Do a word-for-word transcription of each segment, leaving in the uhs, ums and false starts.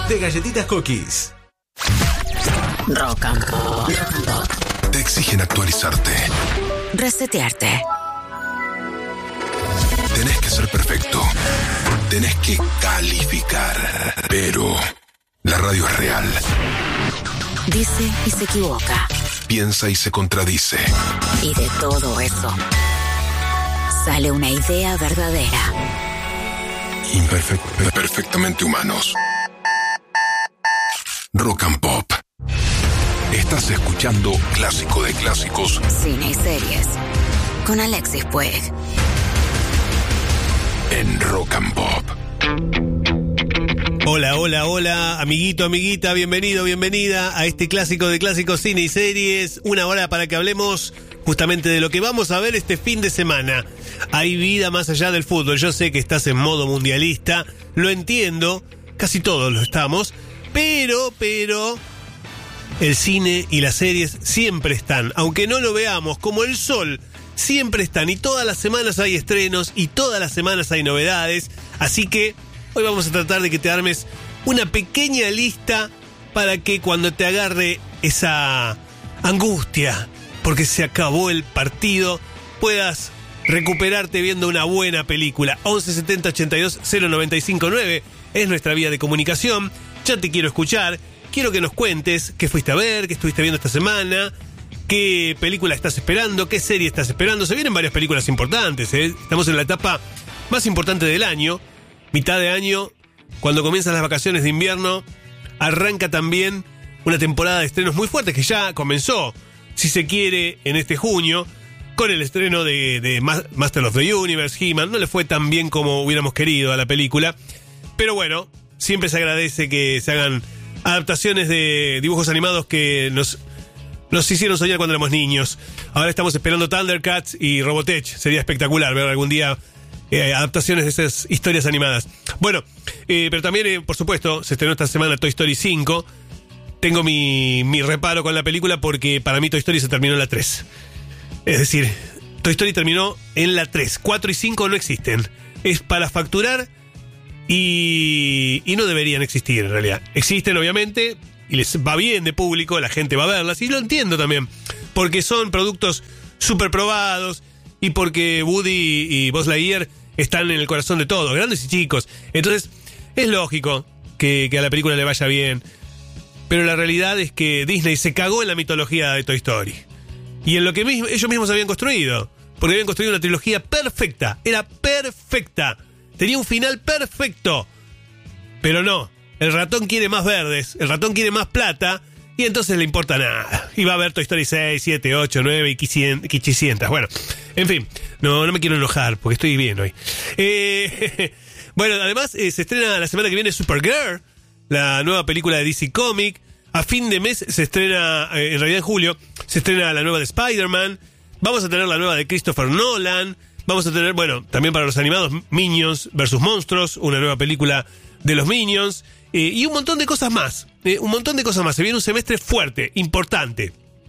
de Galletitas Cookies. Rock and Pop. Rock and Pop. Te exigen actualizarte. Resetearte. Tenés que ser perfecto. Tenés que calificar. Pero la radio es real. Dice y se equivoca. Piensa y se contradice. Y de todo eso sale una idea verdadera. Imperfecto. Perfectamente humanos. Rock and Pop. Estás escuchando Clásico de Clásicos. Cine y series. Con Alexis Puig. En Rock and Pop. Hola, hola, hola, amiguito, amiguita, bienvenido, bienvenida a este Clásico de Clásicos, Cine y Series. Una hora para que hablemos justamente de lo que vamos a ver este fin de semana. Hay vida más allá del fútbol. Yo sé que estás en modo mundialista, lo entiendo, casi todos lo estamos, pero, pero... el cine y las series siempre están, aunque no lo veamos, como el sol, siempre están. Y todas las semanas hay estrenos y todas las semanas hay novedades. Así que hoy vamos a tratar de que te armes una pequeña lista para que cuando te agarre esa angustia, porque se acabó el partido, puedas recuperarte viendo una buena película. once setenta ochenta y dos cero noventa y cinco nueve es nuestra vía de comunicación. Ya te quiero escuchar. Quiero que nos cuentes qué fuiste a ver, qué estuviste viendo esta semana, qué película estás esperando, qué serie estás esperando. Se vienen varias películas importantes, ¿eh? Estamos en la etapa más importante del año, mitad de año, cuando comienzan las vacaciones de invierno, arranca también una temporada de estrenos muy fuertes que ya comenzó, si se quiere, en este junio, con el estreno de, de Master of the Universe, He-Man. No le fue tan bien como hubiéramos querido a la película, pero bueno, siempre se agradece que se hagan adaptaciones de dibujos animados que nos, nos hicieron soñar cuando éramos niños. Ahora estamos esperando Thundercats y Robotech. Sería espectacular ver algún día eh, adaptaciones de esas historias animadas. Bueno, eh, pero también, eh, por supuesto, se estrenó esta semana Toy Story cinco. Tengo mi, mi reparo con la película porque para mí Toy Story se terminó en la tres. Es decir, Toy Story terminó en la tres. cuatro y cinco no existen. Es para facturar. Y, y no deberían existir en realidad. Existen obviamente y les va bien de público, la gente va a verlas y lo entiendo también, porque son productos súper probados y porque Woody y Buzz Lightyear están en el corazón de todos, grandes y chicos. Entonces es lógico que, que a la película le vaya bien, pero la realidad es que Disney se cagó en la mitología de Toy Story y en lo que mismo, ellos mismos habían construido, porque habían construido una trilogía perfecta, era perfecta. Tenía un final perfecto. Pero no, el ratón quiere más verdes, el ratón quiere más plata, y entonces le importa nada. Y va a ver Toy Story seis, siete, ocho, nueve y quinientas. Bueno, en fin, no, no me quiero enojar porque estoy bien hoy. Eh, bueno, además eh, se estrena la semana que viene Supergirl, la nueva película de D C Comics. A fin de mes se estrena, eh, en realidad en julio, se estrena la nueva de Spider-Man. Vamos a tener la nueva de Christopher Nolan. Vamos a tener, bueno, también para los animados, Minions versus Monstruos, una nueva película de los Minions, eh, y un montón de cosas más, eh, un montón de cosas más. Se viene un semestre fuerte, importante.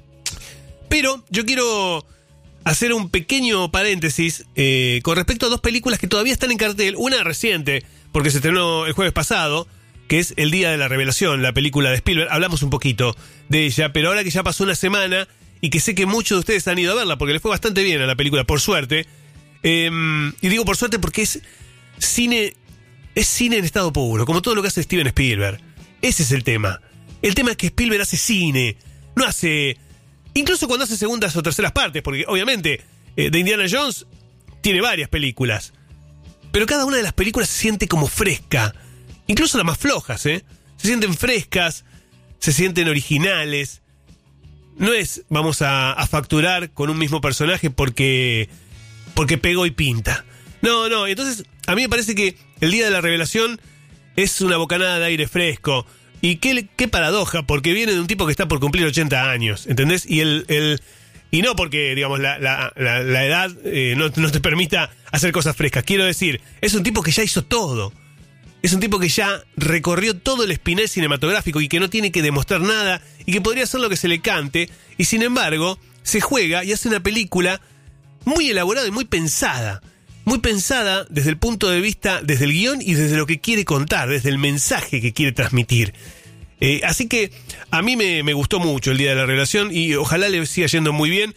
Pero yo quiero hacer un pequeño paréntesis eh, con respecto a dos películas que todavía están en cartel. Una reciente, porque se estrenó el jueves pasado, que es El Día de la Revelación, la película de Spielberg. Hablamos un poquito de ella, pero ahora que ya pasó una semana y que sé que muchos de ustedes han ido a verla, porque le fue bastante bien a la película, por suerte. Eh, y digo por suerte porque es cine, es cine en estado puro, como todo lo que hace Steven Spielberg. Ese es el tema. El tema es que Spielberg hace cine, no hace... Incluso cuando hace segundas o terceras partes, porque obviamente eh, de Indiana Jones tiene varias películas, pero cada una de las películas se siente como fresca. Incluso las más flojas, ¿eh? Se sienten frescas, se sienten originales. No es vamos a, a facturar con un mismo personaje porque... porque pegó y pinta. No, no, entonces a mí me parece que El Día de la Revelación es una bocanada de aire fresco. Y qué, qué paradoja, porque viene de un tipo que está por cumplir ochenta años, ¿entendés? Y el, el y no porque, digamos, la, la, la, la edad eh, no, no te permita hacer cosas frescas. Quiero decir, es un tipo que ya hizo todo. Es un tipo que ya recorrió todo el espinel cinematográfico y que no tiene que demostrar nada y que podría hacer lo que se le cante. Y sin embargo, se juega y hace una película muy elaborada y muy pensada. muy pensada desde el punto de vista, desde el guión y desde lo que quiere contar, desde el mensaje que quiere transmitir. Eh, así que a mí me, me gustó mucho el Día de la Revelación y ojalá le siga yendo muy bien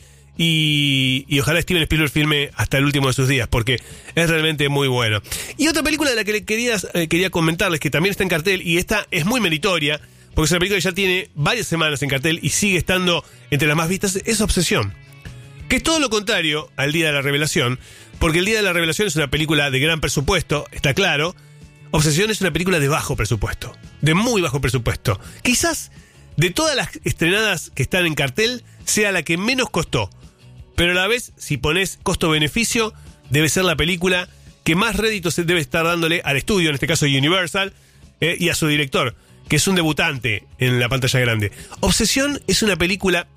y, y ojalá Steven Spielberg filme hasta el último de sus días, porque es realmente muy bueno. Y otra película de la que le quería, eh, quería comentarles, que también está en cartel, y esta es muy meritoria, porque es una película que ya tiene varias semanas en cartel y sigue estando entre las más vistas, es Obsesión. Que es todo lo contrario al Día de la Revelación, porque el Día de la Revelación es una película de gran presupuesto, está claro. Obsesión es una película de bajo presupuesto, de muy bajo presupuesto. Quizás de todas las estrenadas que están en cartel sea la que menos costó, pero a la vez, si pones costo-beneficio, debe ser la película que más rédito se debe estar dándole al estudio, en este caso Universal, eh, y a su director, que es un debutante en la pantalla grande. Obsesión es una película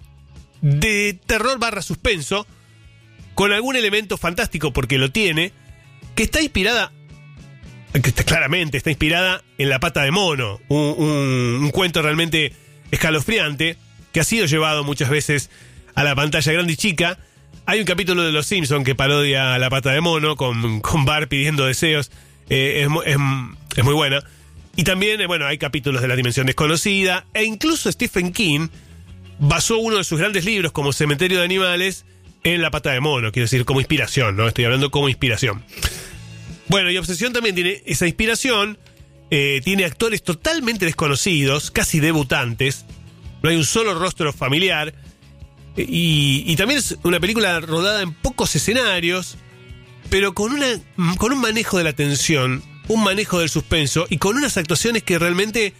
de terror barra suspenso, con algún elemento fantástico, porque lo tiene, que está inspirada, que está, claramente está inspirada en La Pata de Mono, un, un, un cuento realmente escalofriante, que ha sido llevado muchas veces a la pantalla grande y chica. Hay un capítulo de Los Simpsons que parodia a La Pata de Mono, con, con Bart pidiendo deseos, eh, es, es, es muy buena. Y también, eh, bueno, hay capítulos de La Dimensión Desconocida, e incluso Stephen King basó uno de sus grandes libros, como Cementerio de Animales, en La Pata de Mono, quiero decir, como inspiración, ¿no? Estoy hablando como inspiración. Bueno, y Obsesión también tiene esa inspiración, eh, tiene actores totalmente desconocidos, casi debutantes, no hay un solo rostro familiar, eh, y, y también es una película rodada en pocos escenarios, pero con, una, con un manejo de la tensión, un manejo del suspenso, y con unas actuaciones que realmente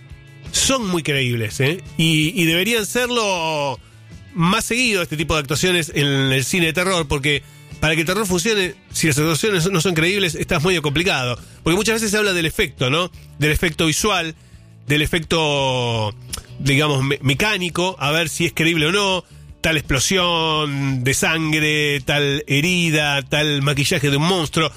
son muy creíbles, ¿eh? y, y deberían serlo más seguido, este tipo de actuaciones en el cine de terror, porque para que el terror funcione, si las actuaciones no son creíbles, está muy complicado. Porque muchas veces se habla del efecto, ¿no? Del efecto visual, del efecto, digamos, me- mecánico, a ver si es creíble o no, tal explosión de sangre, tal herida, tal maquillaje de un monstruo.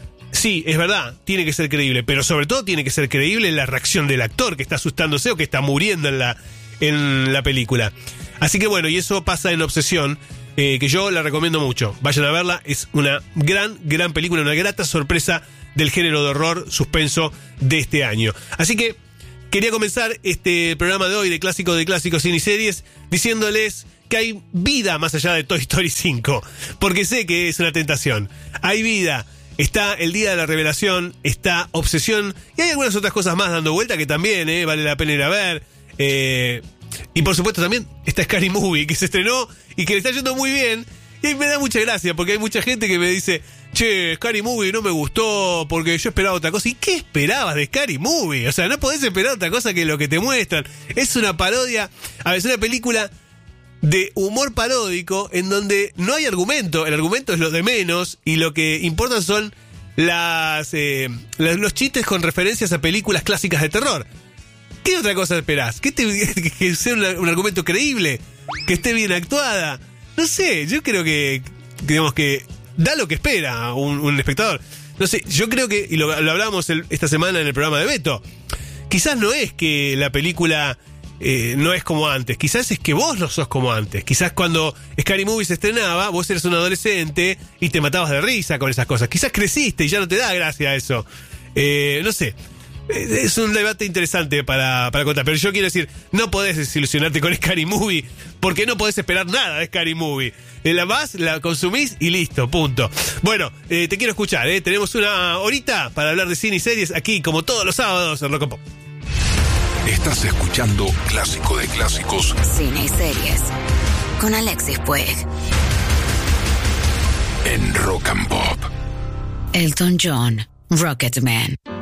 Sí, es verdad, tiene que ser creíble, pero sobre todo tiene que ser creíble la reacción del actor que está asustándose o que está muriendo en la, en la película. Así que bueno, y eso pasa en Obsesión, eh, que yo la recomiendo mucho. Vayan a verla, es una gran, gran película, una grata sorpresa del género de horror suspenso de este año. Así que quería comenzar este programa de hoy de Clásico de Clásicos Cine y Series diciéndoles que hay vida más allá de Toy Story cinco, porque sé que es una tentación. Hay vida. Está el Día de la Revelación, está Obsesión, y hay algunas otras cosas más dando vuelta que también eh, vale la pena ir a ver. Eh, y por supuesto también está Scary Movie, que se estrenó y que le está yendo muy bien. Y me da mucha gracia, porque hay mucha gente que me dice, che, Scary Movie no me gustó porque yo esperaba otra cosa. ¿Y qué esperabas de Scary Movie? O sea, no podés esperar otra cosa que lo que te muestran. Es una parodia, a veces una película de humor paródico en donde no hay argumento, el argumento es lo de menos y lo que importa son las eh, los chistes con referencias a películas clásicas de terror. ¿Qué otra cosa esperás? ¿Que, te, que sea un, un argumento creíble? ¿Que esté bien actuada? No sé, yo creo que, digamos que da lo que espera un, un espectador. No sé, yo creo que, y lo, lo hablamos el, esta semana en el programa de Beto, quizás no es que la película Eh, no es como antes, quizás es que vos no sos como antes. Quizás cuando Scary Movie se estrenaba, vos eres un adolescente y te matabas de risa con esas cosas. Quizás creciste y ya no te da gracia eso. Eh, no sé, es un debate interesante para, para contar. Pero yo quiero decir, no podés desilusionarte con Scary Movie porque no podés esperar nada de Scary Movie. Eh, la vas, la consumís y listo, punto. Bueno, eh, te quiero escuchar, ¿eh? Tenemos una horita para hablar de cine y series aquí, como todos los sábados en Rock and Pop. Estás escuchando Clásico de Clásicos. Cine y Series con Alexis Puig. En Rock and Pop. Elton John, Rocketman.